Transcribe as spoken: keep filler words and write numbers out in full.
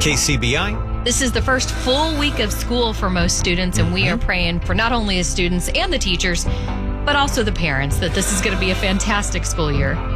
K C B I. This is the first full week of school for most students, and we are praying for not only the students and the teachers, but also the parents, that this is going to be a fantastic school year.